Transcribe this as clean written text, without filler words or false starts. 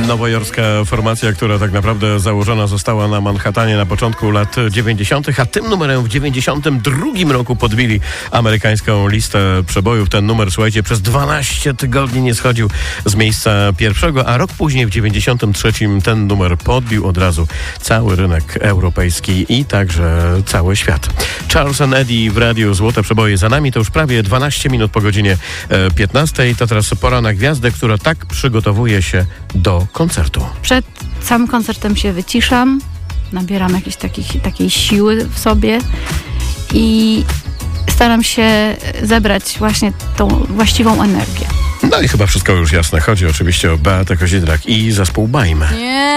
Nowojorska formacja, która tak naprawdę założona została na Manhattanie na początku lat 90., a tym numerem w 92 roku podbili amerykańską listę przebojów. Ten numer, słuchajcie, przez 12 tygodni nie schodził z miejsca pierwszego, a rok później w 93 ten numer podbił od razu cały rynek europejski i także cały świat. Charles & Eddie w radiu Złote Przeboje za nami. To już prawie 12 minut po godzinie 15. To teraz pora na gwiazdę, która tak przygotowuje się do koncertu. Przed samym koncertem się wyciszam, nabieram jakiejś takiej siły w sobie i staram się zebrać właśnie tą właściwą energię. No i chyba wszystko już jasne. Chodzi oczywiście o Beatę Kozidrak i zespół Bajmy.